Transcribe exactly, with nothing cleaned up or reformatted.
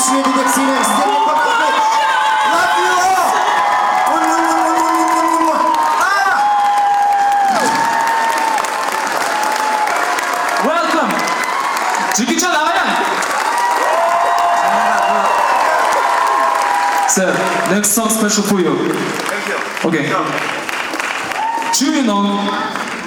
Дексіне де Дексіне, сіздерге қонақпен. Love you all! Welcome! Jackie Chan, Ryan! Sir, next song special for you. Thank you. Okay. 주민호